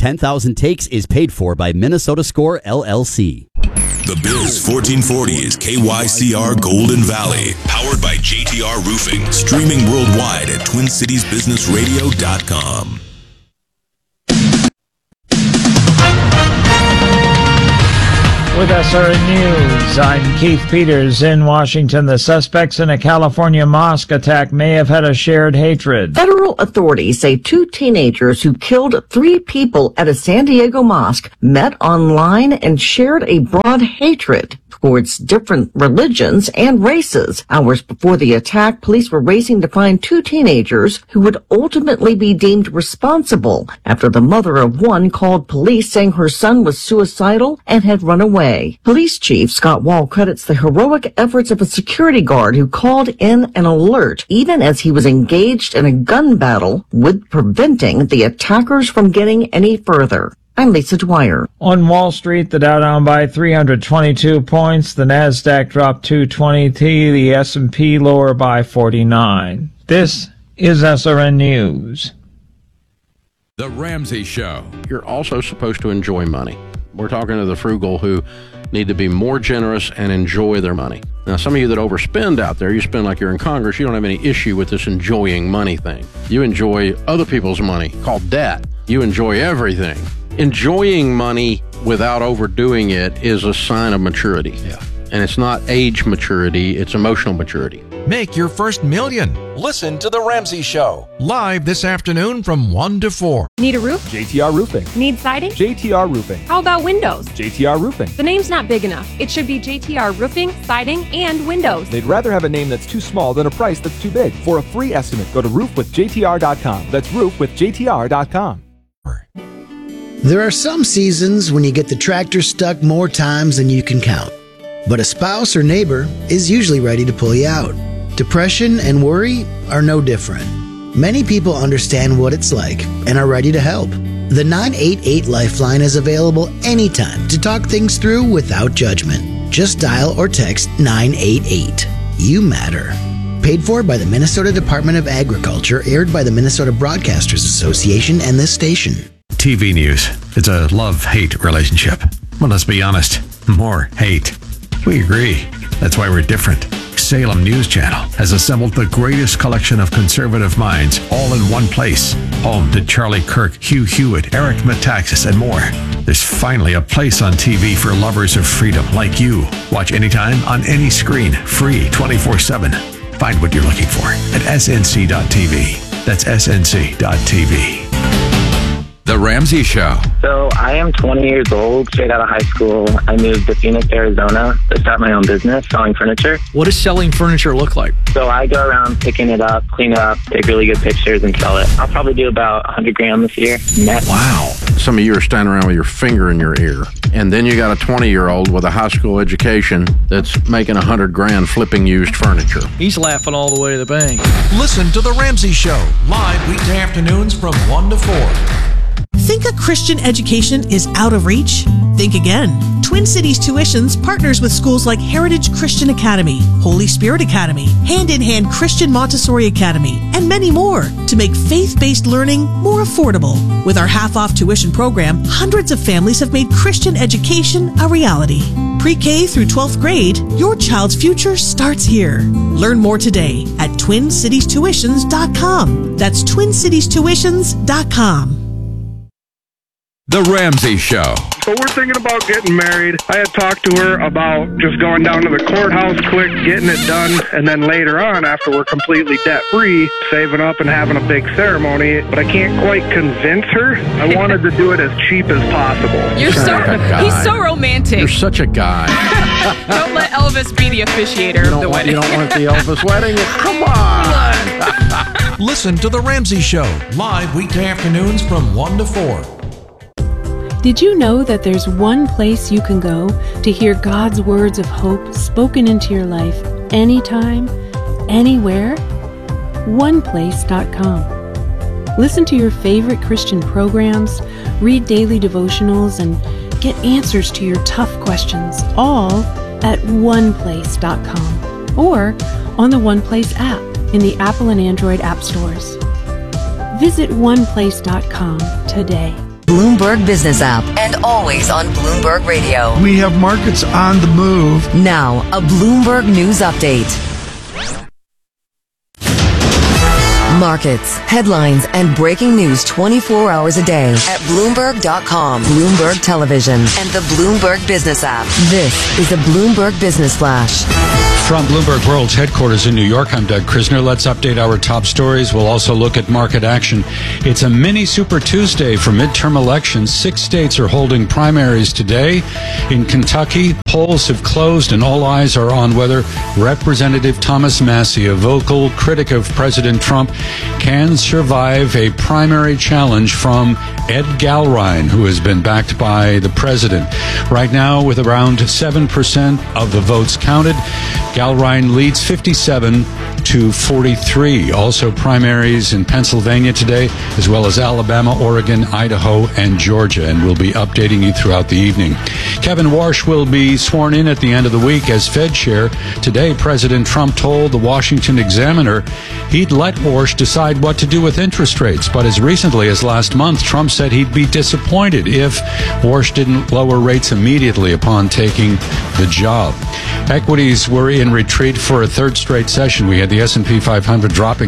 10,000 Takes is paid for by Minnesota Score, LLC. The Biz 1440 is KYCR Golden Valley, powered by JTR Roofing, streaming worldwide at TwinCitiesBusinessRadio.com. With SRN News, I'm Keith Peters in Washington. The suspects in a California mosque attack may have had a shared hatred. Federal authorities say 2 teenagers who killed 3 people at a San Diego mosque met online and shared a broad hatred towards different religions and races. Hours before the attack, police were racing to find 2 teenagers who would ultimately be deemed responsible after the mother of one called police saying her son was suicidal and had run away. Police Chief Scott Wall credits the heroic efforts of a security guard who called in an alert even as he was engaged in a gun battle with preventing the attackers from getting any further. I'm Lisa Dwyer. On Wall Street, the Dow down by 322 points, the Nasdaq dropped 220, the S&P lower by 49. This is SRN News. The Ramsey Show. You're also supposed to enjoy money. We're talking to the frugal who need to be more generous and enjoy their money. Now, some of you that overspend out there, you spend like you're in Congress, you don't have any issue with this enjoying money thing. You enjoy other people's money, called debt. You enjoy everything. Enjoying money without overdoing it is a sign of maturity. Yeah. And it's not age maturity, it's emotional maturity. Make your first million. Listen to The Ramsey Show. Live this afternoon from 1 to 4. Need a roof? JTR Roofing. Need siding? JTR Roofing. How about windows? JTR Roofing. The name's not big enough. It should be JTR Roofing, Siding, and Windows. They'd rather have a name that's too small than a price that's too big. For a free estimate, go to roofwithjtr.com. That's roofwithjtr.com. There are some seasons when you get the tractor stuck more times than you can count. But a spouse or neighbor is usually ready to pull you out. Depression and worry are no different. Many people understand what it's like and are ready to help. The 988 Lifeline is available anytime to talk things through without judgment. Just dial or text 988. You matter. Paid for by the Minnesota Department of Agriculture, aired by the Minnesota Broadcasters Association and this station. TV news. It's a love-hate relationship. Well, let's be honest. More hate. We agree. That's why we're different. Salem News Channel has assembled the greatest collection of conservative minds all in one place. Home to Charlie Kirk, Hugh Hewitt, Eric Metaxas, and more. There's finally a place on TV for lovers of freedom like you. Watch anytime on any screen. Free 24/7. Find what you're looking for at snc.tv. That's snc.tv. The Ramsey Show. So I am 20 years old, straight out of high school. I moved to Phoenix, Arizona to start my own business selling furniture. What does selling furniture look like? So I go around picking it up, clean it up, take really good pictures and sell it. I'll probably do about $100,000 this year net. Wow. Some of you are standing around with your finger in your ear. And then you got a 20-year-old with a high school education that's making $100,000 flipping used furniture. He's laughing all the way to the bank. Listen to The Ramsey Show. Live weekday afternoons from 1 to 4. Think a Christian education is out of reach? Think again. Twin Cities Tuitions partners with schools like Heritage Christian Academy, Holy Spirit Academy, Hand in Hand Christian Montessori Academy, and many more to make faith-based learning more affordable. With our half-off tuition program, hundreds of families have made Christian education a reality. Pre-K through 12th grade, your child's future starts here. Learn more today at TwinCitiesTuitions.com. That's TwinCitiesTuitions.com. The Ramsey Show. So we're thinking about getting married. I had talked to her about just going down to the courthouse quick, getting it done, and then later on, after we're completely debt-free, saving up and having a big ceremony. But I can't quite convince her. I wanted to do it as cheap as possible. He's so romantic. You're such a guy. Don't let Elvis be the officiator of the wedding. You don't want the Elvis wedding? Come on. Listen to The Ramsey Show. Live weekday afternoons from 1 to 4. Did you know that there's one place you can go to hear God's words of hope spoken into your life anytime, anywhere? OnePlace.com. Listen to your favorite Christian programs, read daily devotionals, and get answers to your tough questions, all at OnePlace.com or on the OnePlace app in the Apple and Android app stores. Visit OnePlace.com today. Bloomberg Business app, and always on Bloomberg Radio. We have markets on the move. Now, a Bloomberg News Update. Markets, headlines, and breaking news 24 hours a day at Bloomberg.com, Bloomberg Television, and the Bloomberg Business app. This is a Bloomberg Business Flash. From Bloomberg World's headquarters in New York, I'm Doug Krisner. Let's update our top stories. We'll also look at market action. It's a mini Super Tuesday for midterm elections. 6 states are holding primaries today. In Kentucky, polls have closed and all eyes are on whether Representative Thomas Massie, a vocal critic of President Trump, can survive a primary challenge from Ed Galrein, who has been backed by the president. Right now, with around 7% of the votes counted, Galrein leads 57 to 43. Also primaries in Pennsylvania today, as well as Alabama, Oregon, Idaho, and Georgia. And we'll be updating you throughout the evening. Kevin Warsh will be sworn in at the end of the week as Fed chair. Today, President Trump told the Washington Examiner he'd let Warsh decide what to do with interest rates. But as recently as last month, Trump said he'd be disappointed if Warsh didn't lower rates immediately upon taking the job. Equities were in retreat for a third straight session. We had the S&P 500 dropping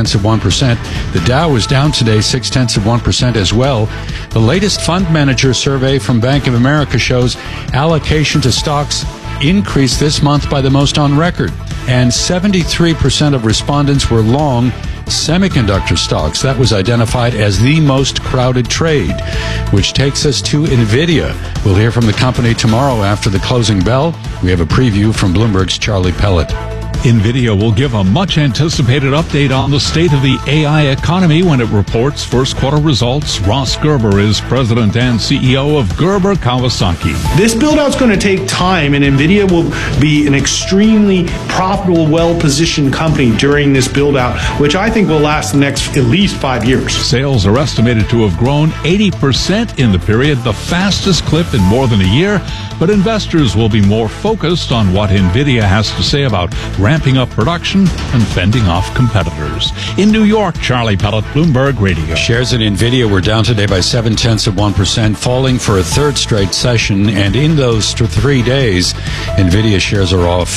0.6%. The Dow was down today 0.6% as well. The latest fund manager survey from Bank of America shows allocation to stocks increased this month by the most on record. And 73% of respondents were long semiconductor stocks. That was identified as the most crowded trade, which takes us to NVIDIA. We'll hear from the company tomorrow after the closing bell. We have a preview from Bloomberg's Charlie Pellet. NVIDIA will give a much-anticipated update on the state of the AI economy when it reports first quarter results. Ross Gerber is president and CEO of Gerber Kawasaki. This build-out's going to take time, and NVIDIA will be an extremely profitable, well-positioned company during this build-out, which I think will last the next at least 5 years. Sales are estimated to have grown 80% in the period, the fastest clip in more than a year, but investors will be more focused on what NVIDIA has to say about ramping up production and fending off competitors. In New York, Charlie Pellet, Bloomberg Radio. Shares in NVIDIA were down today by 0.7%, falling for a third straight session. And in those 3 days, NVIDIA shares are off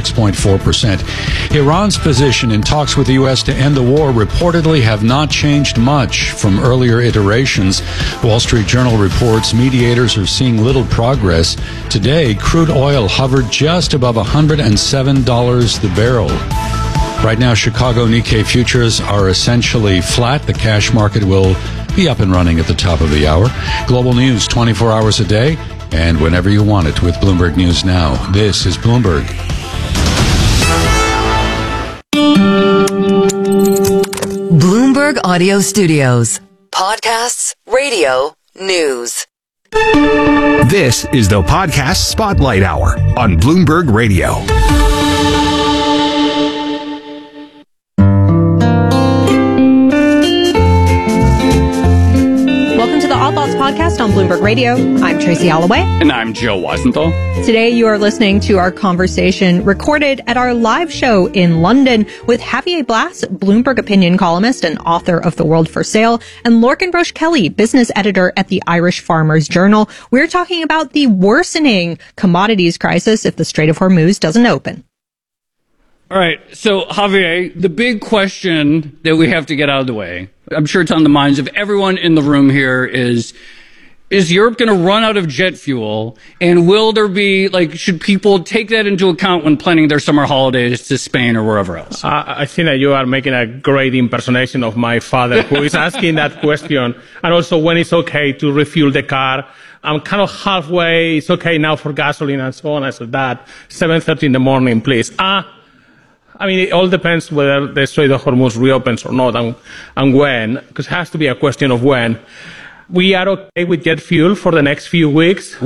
6.4%. Iran's position in talks with the U.S. to end the war reportedly have not changed much from earlier iterations. Wall Street Journal reports mediators are seeing little progress. Today, crude oil hovered just above $107 the barrel. Right now, Chicago Nikkei futures are essentially flat. The cash market will be up and running at the top of the hour. Global news 24 hours a day and whenever you want it with Bloomberg News Now. This is Bloomberg. Bloomberg Audio Studios. Podcasts, radio, news. This is the Podcast Spotlight Hour on Bloomberg Radio. Welcome to the All Thoughts Podcast on Bloomberg Radio. I'm Tracy Alloway. And I'm Joe Weisenthal. Today you are listening to our conversation recorded at our live show in London with Javier Blas, Bloomberg opinion columnist and author of The World for Sale, and Lorcan Broche Kelly, business editor at the Irish Farmers Journal. We're talking about the worsening commodities crisis if the Strait of Hormuz doesn't open. All right. So, Javier, the big question that we have to get out of the way, I'm sure it's on the minds of everyone in the room here, is Europe going to run out of jet fuel? And will there be, should people take that into account when planning their summer holidays to Spain or wherever else? I think that you are making a great impersonation of my father, who is asking that question. And also when it's okay to refuel the car. I'm kind of halfway. It's okay now for gasoline and so on. I said that 7:30 in the morning, please. I mean, it all depends whether the Strait of Hormuz reopens or not and when, because it has to be a question of when. We are okay with jet fuel for the next few weeks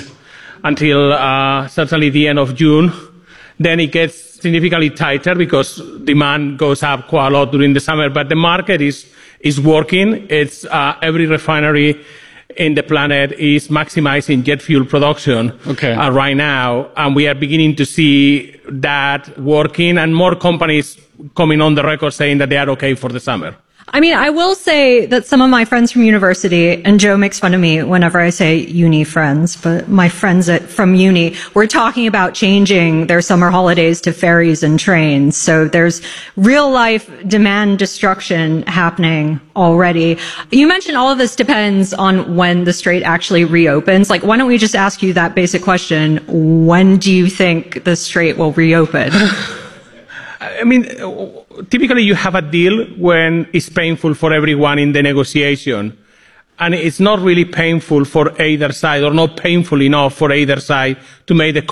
until certainly the end of June. Then it gets significantly tighter because demand goes up quite a lot during the summer. But the market is working. It's every refinery in the planet is maximizing jet fuel production right now, and we are beginning to see that working, and more companies coming on the record saying that they are okay for the summer. I mean, I will say that some of my friends from university, and Joe makes fun of me whenever I say uni friends, but my friends from uni were talking about changing their summer holidays to ferries and trains. So there's real life demand destruction happening already. You mentioned all of this depends on when the strait actually reopens. Like, why don't we just ask you that basic question? When do you think the strait will reopen? I mean, typically you have a deal when it's painful for everyone in the negotiation. And it's not really painful for either side, or not painful enough for either side to make the